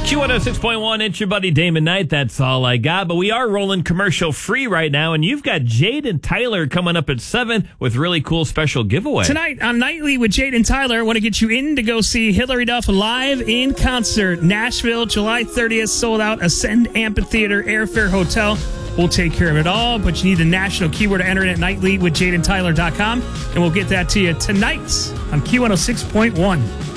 Q106.1, it's your buddy Damon Knight. That's all I got. But we are rolling commercial free right now, and you've got Jade and Tyler coming up at 7 with really cool special giveaway. Tonight on Nightly with Jade and Tyler, I want to get you in to go see Hillary Duff live in concert. Nashville, July 30th, sold out. Ascend Amphitheater, Airfare Hotel. We'll take care of it all, but you need the national keyword to enter it at nightlywithjadeandtyler.com, and we'll get that to you tonight on Q106.1.